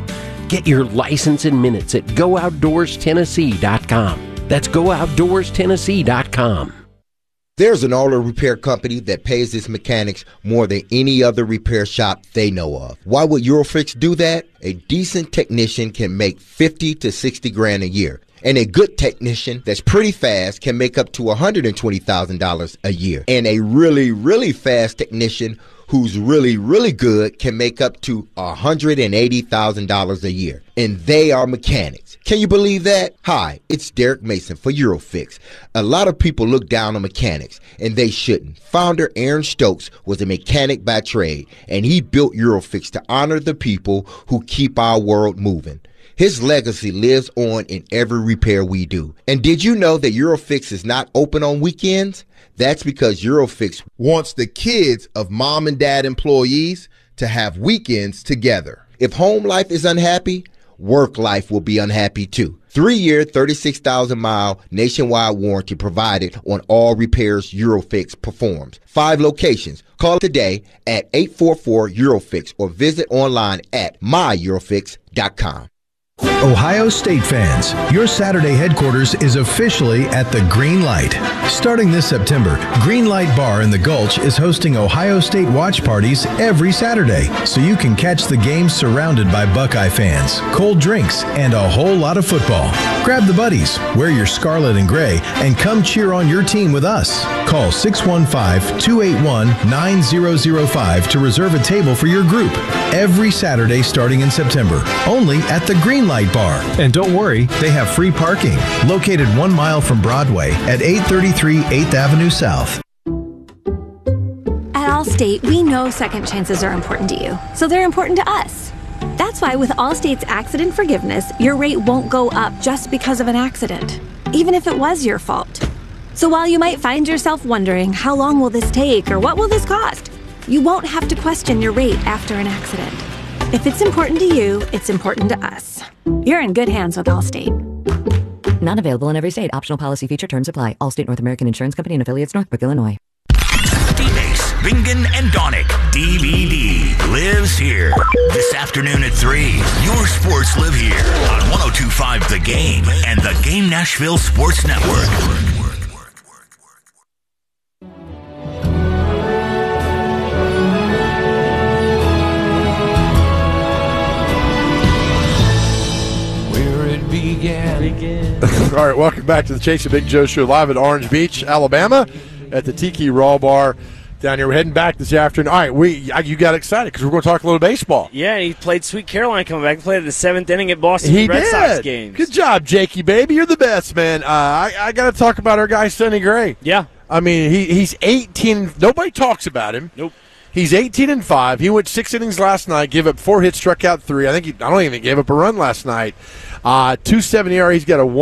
Get your license in minutes at GoOutdoorsTennessee.com. That's GoOutdoorsTennessee.com. There's an auto repair company that pays its mechanics more than any other repair shop they know of. Why would Eurofix do that? A decent technician can make $50 to $60,000 a year. And a good technician that's pretty fast can make up to $120,000 a year. And a really, really fast technician who's really, really good can make up to $180,000 a year. And they are mechanics. Can you believe that? Hi, it's Derek Mason for Eurofix. A lot of people look down on mechanics, and they shouldn't. Founder Aaron Stokes was a mechanic by trade, and he built Eurofix to honor the people who keep our world moving. His legacy lives on in every repair we do. And did you know that Eurofix is not open on weekends? That's because Eurofix wants the kids of mom and dad employees to have weekends together. If home life is unhappy, work life will be unhappy too. 3-year, 36,000-mile nationwide warranty provided on all repairs Eurofix performs. 5 locations. Call today at 844-EUROFIX or visit online at myEurofix.com. Ohio State fans, your Saturday headquarters is officially at the Green Light. Starting this September, Green Light Bar in the Gulch is hosting Ohio State watch parties every Saturday, so you can catch the games surrounded by Buckeye fans, cold drinks, and a whole lot of football. Grab the buddies, wear your scarlet and gray, and come cheer on your team with us. Call 615-281-9005 to reserve a table for your group every Saturday starting in September, only at the Green Light Bar. And don't worry, they have free parking, located 1 mile from Broadway at 833 8th Avenue South. At Allstate, we know second chances are important to you, so they're important to us. That's why with Allstate's accident forgiveness, your rate won't go up just because of an accident, even if it was your fault. So while you might find yourself wondering, how long will this take or what will this cost? You won't have to question your rate after an accident. If it's important to you, it's important to us. You're in good hands with Allstate. Not available in every state. Optional policy feature terms apply. Allstate North American Insurance Company and affiliates, Northbrook, Illinois. D-Base, Bingen, and Donick. DVD lives here. This afternoon at 3, your sports live here on 102.5 The Game and the Game Nashville Sports Network. All right, welcome back to the Chase and Big Joe Show live at Orange Beach, Alabama, at the Tiki Raw Bar down here. We're heading back this afternoon. All right, you got excited because we're going to talk a little baseball. Yeah, he played Sweet Caroline coming back. He played the 7th inning at Boston Red Sox games. Good job, Jakey, baby. You're the best, man. I got to talk about our guy, Sonny Gray. Yeah. I mean, he's 18. Nobody talks about him. Nope. He's 18-5. He went 6 innings last night, gave up 4 hits, struck out 3. I don't even gave up a run last night. 2.70 ERA. He's got a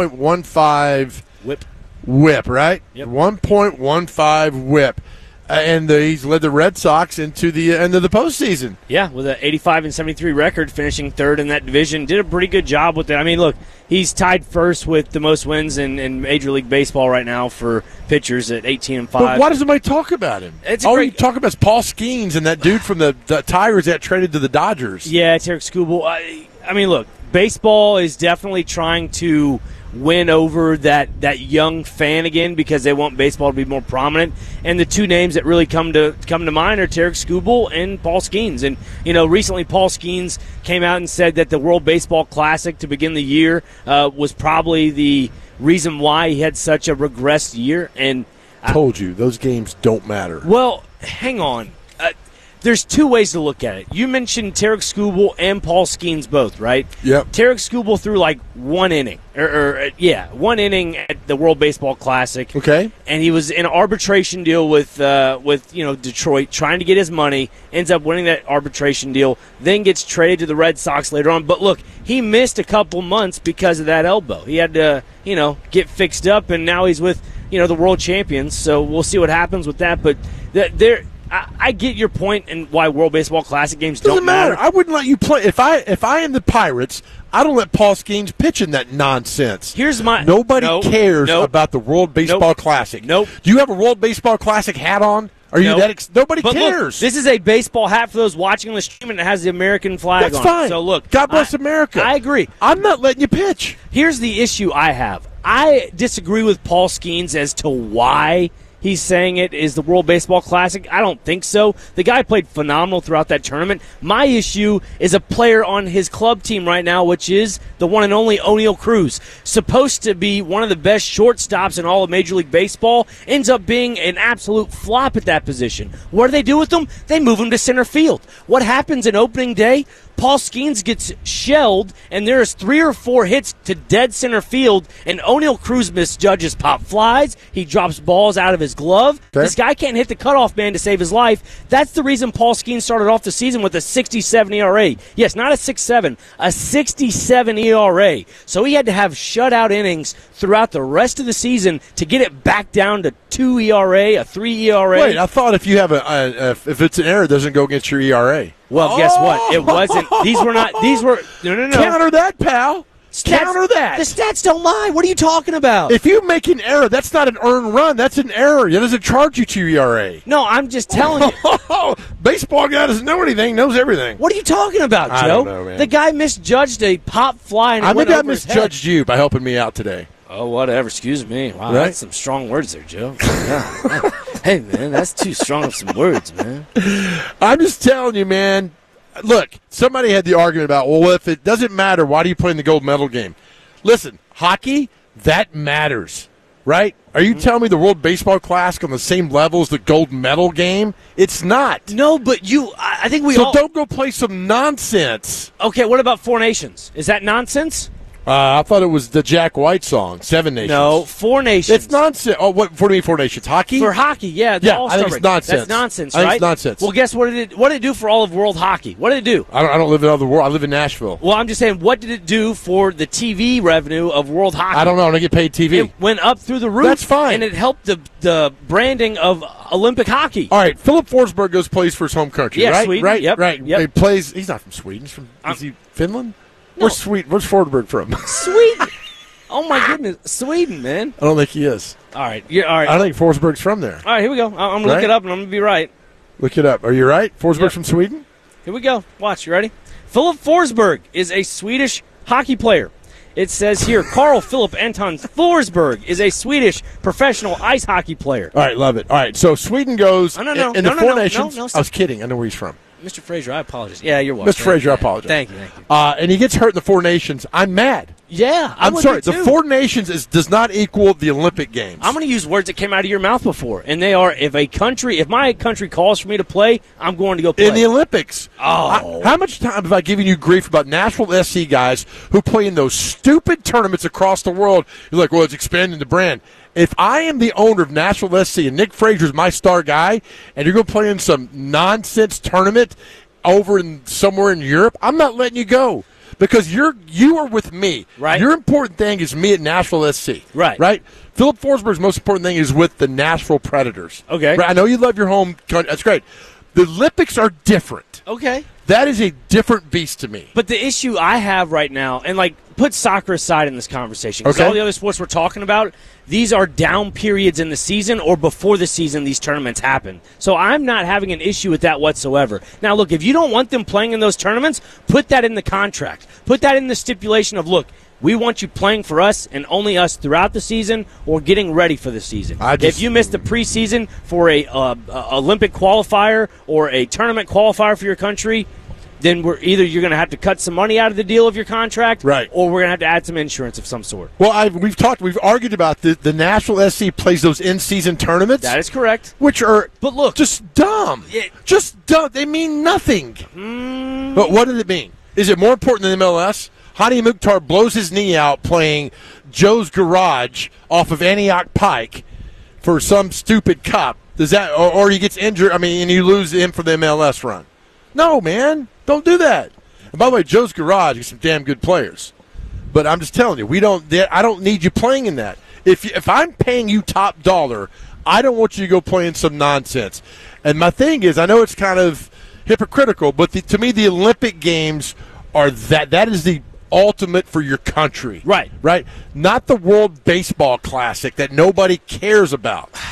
1.15 whip, right? Yep. 1.15 whip. And he's led the Red Sox into the end of the postseason. Yeah, with an 85-73 record, finishing 3rd in that division. Did a pretty good job with it. I mean, look, he's tied first with the most wins in Major League Baseball right now for pitchers at 18-5. But why doesn't anybody talk about him? All you talk about is Paul Skeens and that dude from the Tigers that traded to the Dodgers. Yeah, it's Eric Skubal. I mean, look, baseball is definitely trying to win over that young fan again because they want baseball to be more prominent. And the 2 names that really come to mind are Tarek Skubal and Paul Skeens. And, recently Paul Skeens came out and said that the World Baseball Classic to begin the year was probably the reason why he had such a regressed year. And I told you, those games don't matter. Well, hang on. There's 2 ways to look at it. You mentioned Tarek Skubal and Paul Skeens both, right? Yep. Tarek Skubal threw like 1 inning. 1 inning at the World Baseball Classic. Okay. And he was in an arbitration deal with Detroit, trying to get his money, ends up winning that arbitration deal, then gets traded to the Red Sox later on. But look, he missed a couple months because of that elbow. He had to, get fixed up, and now he's with, the world champions. So we'll see what happens with that. But I get your point and why World Baseball Classic games don't matter. I wouldn't let you play. If I am the Pirates, I don't let Paul Skeens pitch in that nonsense. Nobody cares about the World Baseball Classic. Nope. Do you have a World Baseball Classic hat on? Are you No. nobody But cares. Look, this is a baseball hat for those watching the stream, and it has the American flag That's on fine. it. So look, God bless America. I agree. I'm not letting you pitch. Here's the issue I have. I disagree with Paul Skeens as to why he's saying it is the World Baseball Classic. I don't think so. The guy played phenomenal throughout that tournament. My issue is a player on his club team right now, which is the one and only O'Neal Cruz. Supposed to be one of the best shortstops in all of Major League Baseball, ends up being an absolute flop at that position. What do they do with him? They move him to center field. What happens in opening day? Paul Skeens gets shelled, and there's 3 or 4 hits to dead center field, and O'Neal Cruz misjudges pop flies. He drops balls out of his glove. Okay. This guy can't hit the cutoff man to save his life. That's the reason Paul Skeens started off the season with a 67 ERA. Yes, not a 6.7, a 67 ERA. So he had to have shutout innings throughout the rest of the season to get it back down to 2 ERA, a 3 ERA. Wait, I thought if you have if it's an error, it doesn't go against your ERA. Well, guess what? It wasn't. These were no. Counter that, pal. Counter that. The stats don't lie. What are you talking about? If you make an error, that's not an earned run. That's an error. It doesn't charge you to your ERA. No, I'm just telling you. Baseball guy doesn't know anything, knows everything. What are you talking about, Joe? I don't know, man. The guy misjudged a pop fly and it I went think I over his head. misjudged you by helping me out today. Oh, whatever. Excuse me. Wow, Right? that's some strong words there, Joe. Yeah. Hey, man, that's too strong of some words, man. I'm just telling you, man. Look, somebody had the argument about, well, if it doesn't matter, why do you play in the gold medal game? Listen, hockey, that matters, right? Are you telling me the World Baseball Classic on the same level as the gold medal game? It's not. No, but I think we all... So don't go play some nonsense. Okay, what about Four Nations? Is that nonsense? I thought it was the Jack White song, Seven Nations. No, Four Nations. It's nonsense. Oh, what do you mean Four Nations? Hockey? For hockey, yeah. Yeah, All-Star I think it's break. nonsense. That's nonsense, I think right? it's nonsense. Well, guess what did it do for all of world hockey? What did it do? I don't live in other world. I live in Nashville. Well, I'm just saying, what did it do for the TV revenue of world hockey? I don't know. I don't get paid TV. It went up through the roof. That's fine. And it helped the branding of Olympic hockey. All right, Philip Forsberg plays for his home country, Yeah, right? Sweden. Right, Yep, right. yep. He plays. He's not from Sweden. He's from. Is he Finland? No. Where's Forsberg from? Sweden. Oh, my goodness. Sweden, man. I don't think he is. All right. All right. I don't think Forsberg's from there. All right, here we go. I'm going to look Right? it up, and I'm going to be right. Look it up. Are you right? Forsberg's Yep. from Sweden? Here we go. Watch. You ready? Philip Forsberg is a Swedish hockey player. It says here, Carl Philip Anton Forsberg is a Swedish professional ice hockey player. All right, love it. All right, so Sweden goes No, in the Four Nations. I was kidding. I know where he's from. Mr. Frazier, I apologize. Yeah, you're welcome. Mr. Frazier, I apologize. Thank you. And he gets hurt in the Four Nations. I'm mad. Yeah, I'm would sorry. be The too. Four Nations does not equal the Olympic Games. I'm going to use words that came out of your mouth before, and they are: if my country calls for me to play, I'm going to go play in the Olympics. Oh. How much time have I given you grief about Nashville SC guys who play in those stupid tournaments across the world? You're like, well, it's expanding the brand. If I am the owner of Nashville SC and Nick Frazier is my star guy, and you're going to play in some nonsense tournament over in somewhere in Europe, I'm not letting you go. Because you are with me. Right. Your important thing is me at Nashville SC. Right. Right? Philip Forsberg's most important thing is with the Nashville Predators. Okay. Right? I know you love your home country. That's great. The Olympics are different. Okay. That is a different beast to me. But the issue I have right now, and put soccer aside in this conversation, because Okay. all the other sports we're talking about, these are down periods in the season or before the season these tournaments happen. So I'm not having an issue with that whatsoever. Now, look, if you don't want them playing in those tournaments, put that in the contract. Put that in the stipulation of, look, we want you playing for us and only us throughout the season or getting ready for the season. If you miss the preseason for a Olympic qualifier or a tournament qualifier for your country, then you're going to have to cut some money out of the deal of your contract, right? Or we're going to have to add some insurance of some sort. Well, we've argued about the Nashville SC plays those in-season tournaments. That is correct. Which are, but look, just dumb. Just dumb. They mean nothing. But what does it mean? Is it more important than MLS? Hadi Mukhtar blows his knee out playing Joe's Garage off of Antioch Pike for some stupid cup. Does that, or he gets injured? I mean, and you lose him for the MLS run. No, man, don't do that. And by the way, Joe's Garage is some damn good players. But I'm just telling you, I don't need you playing in that. If I'm paying you top dollar, I don't want you to go play in some nonsense. And my thing is, I know it's kind of hypocritical, but to me, the Olympic Games are that is the ultimate for your country. Right. Right? Not the World Baseball Classic that nobody cares about.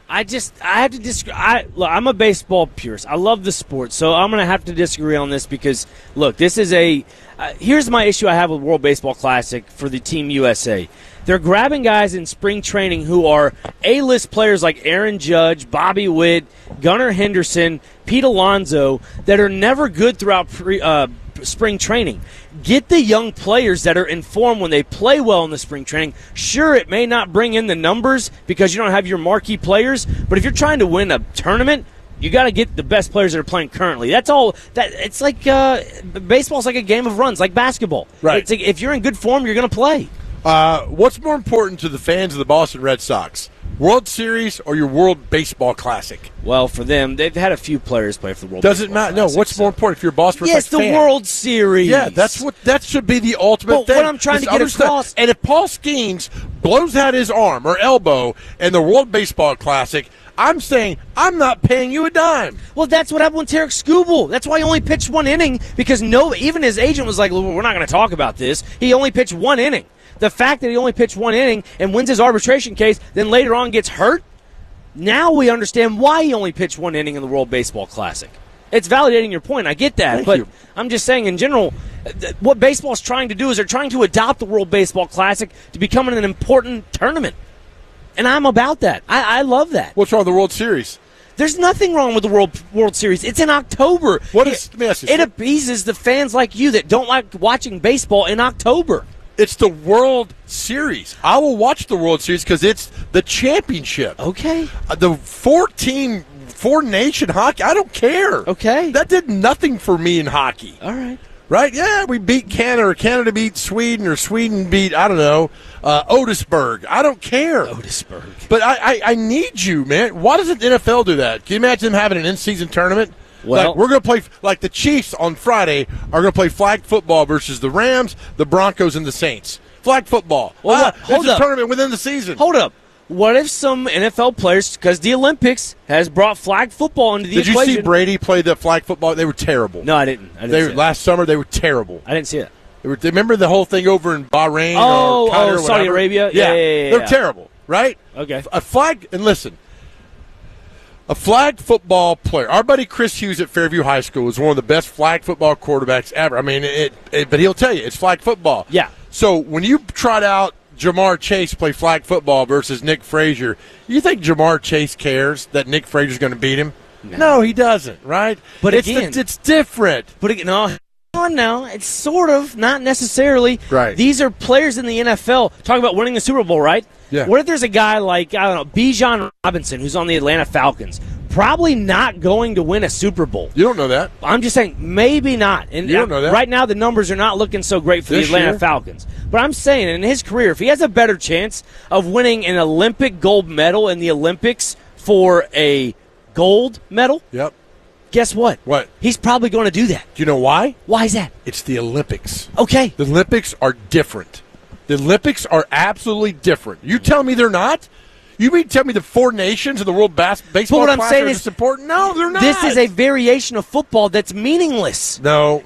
I have to disagree. Look, I'm a baseball purist. I love the sport, so I'm going to have to disagree on this because, look, this is here's my issue I have with World Baseball Classic for the Team USA. They're grabbing guys in spring training who are A-list players like Aaron Judge, Bobby Witt, Gunnar Henderson, Pete Alonso that are never good throughout spring training. Get the young players that are informed when they play well in the spring training. Sure, it may not bring in the numbers because you don't have your marquee players, but if you're trying to win a tournament, you got to get the best players that are playing currently. That's all. It's like baseball's like a game of runs, like basketball. Right. It's like if you're in good form, you're going to play. What's more important to the fans of the Boston Red Sox? World Series or your World Baseball Classic? Well, for them, they've had a few players play for the World Doesn't Baseball matter. Classic. No, what's more important if you're a Boston Red Sox fan? Yes, the World Series. Yeah, that should be the ultimate thing. What I'm trying to get across. And if Paul Skeens blows out his arm or elbow in the World Baseball Classic, I'm saying I'm not paying you a dime. Well, that's what happened with Tarek Skubal. That's why he only pitched one inning because even his agent was like, we're not going to talk about this. He only pitched one inning. The fact that he only pitched one inning and wins his arbitration case, then later on gets hurt, now we understand why he only pitched one inning in the World Baseball Classic. It's validating your point. I get that. Thank but you. I'm just saying in general, what baseball's trying to do is they're trying to adopt the World Baseball Classic to become an important tournament. And I'm about that. I love that. What's wrong with the World Series? There's nothing wrong with the World Series. It's in October. Let me ask you it appeases the fans like you that don't like watching baseball in October. It's the World Series. I will watch the World Series because it's the championship. Okay. The four-nation hockey, I don't care. Okay. That did nothing for me in hockey. All right. Right? Yeah, we beat Canada, or Canada beat Sweden, or Sweden beat, I don't know, Otisburg. I don't care. Otisburg. But I need you, man. Why doesn't the NFL do that? Can you imagine them having an in-season tournament? Well, like we're going to play, like the Chiefs on Friday are going to play flag football versus the Rams, the Broncos, and the Saints. Flag football. Well, hold up. A tournament within the season. Hold up. What if some NFL players, because the Olympics has brought flag football into the equation. Did you see Brady play the flag football? They were terrible. No, I didn't. Last summer, they were terrible. I didn't see it. Remember the whole thing over in Bahrain or Qatar or Saudi Arabia? Yeah. They're terrible, right? Okay. A flag football player. Our buddy Chris Hughes at Fairview High School was one of the best flag football quarterbacks ever. I mean, but he'll tell you, it's flag football. Yeah. So when you trot out Jamar Chase play flag football versus Nick Frazier, you think Jamar Chase cares that Nick Frazier's going to beat him? No, he doesn't, right? But it's different. But again, no. No, it's sort of, not necessarily. Right. These are players in the NFL. Talk about winning the Super Bowl, right? Yeah. What if there's a guy like, I don't know, Bijan Robinson, who's on the Atlanta Falcons, probably not going to win a Super Bowl? You don't know that. I'm just saying, maybe not. And you don't know that. Right now, the numbers are not looking so great for the Atlanta Falcons. But I'm saying, in his career, if he has a better chance of winning an Olympic gold medal in the Olympics for a gold medal, yep. Guess what? What? He's probably going to do that. Do you know why? Why is that? It's the Olympics. Okay. The Olympics are different. The Olympics are absolutely different. You tell me they're not? You mean tell me the four nations of the World Baseball Classic are this important? No, they're not. This is a variation of football that's meaningless.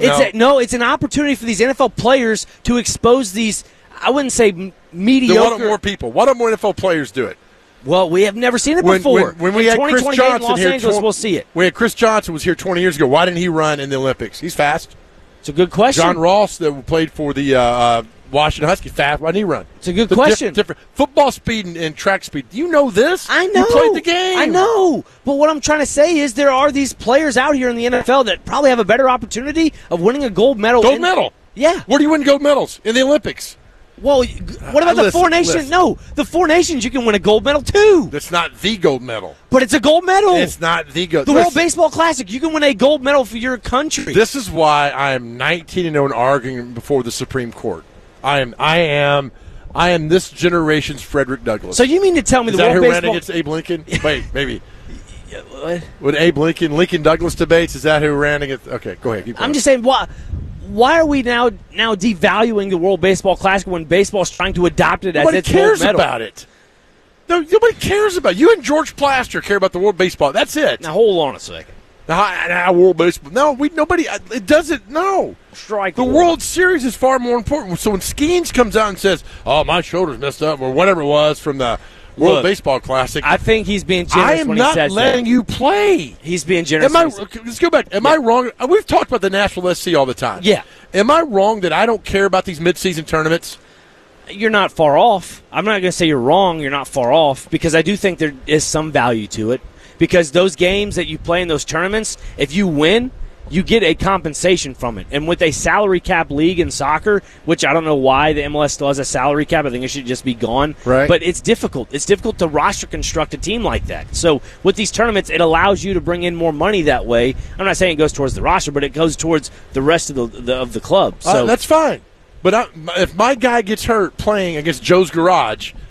It's an opportunity for these NFL players to expose these, I wouldn't say mediocre. Then why don't more people? Why don't more NFL players do it? Well, we have never seen it before. When we had Chris Johnson in Los Angeles, we'll see it. We had Chris Johnson was here 20 years ago. Why didn't he run in the Olympics? He's fast. It's a good question. John Ross, that played for the Washington Huskies, fast. Why didn't he run? It's a good question. Different football speed and track speed. Do you know this? I know. You played the game. I know. But what I'm trying to say is there are these players out here in the NFL that probably have a better opportunity of winning a gold medal. Gold medal? Yeah. Where do you win gold medals? In the Olympics. Well, what about the Four Nations? No, the Four Nations, you can win a gold medal, too. That's not the gold medal. But it's a gold medal. It's not the gold. The World Baseball Classic, you can win a gold medal for your country. This is why I am 19-0 and arguing before the Supreme Court. I am this generation's Frederick Douglass. So you mean to tell me is the that World who Baseball ran against Abe Lincoln? Wait, maybe. What? Would Abe Lincoln Douglas debates? Is that who ran against? Okay, go ahead. Keep going. I'm just saying, why are we now devaluing the World Baseball Classic when baseball's trying to adopt it as its gold medal? Nobody cares about it. No, nobody cares about it. You and George Plaster care about the World Baseball. That's it. Now hold on a second. World Baseball. No, nobody. It doesn't. No. Strike. The World Series is far more important. So when Skeens comes out and says, "Oh, my shoulder's messed up," or whatever it was from the World Baseball Classic. I think he's being generous I am when not he says letting that. you play. He's being generous. Let's go back. Am I wrong? We've talked about the Nashville SC all the time. Yeah. Am I wrong that I don't care about these midseason tournaments? You're not far off. I'm not going to say you're wrong. You're not far off because I do think there is some value to it because those games that you play in those tournaments, if you win, you get a compensation from it. And with a salary cap league in soccer, which I don't know why the MLS still has a salary cap. I think it should just be gone. Right. But it's difficult. It's difficult to roster construct a team like that. So with these tournaments, it allows you to bring in more money that way. I'm not saying it goes towards the roster, but it goes towards the rest of the club. So that's fine. But if my guy gets hurt playing against Joe's Garage,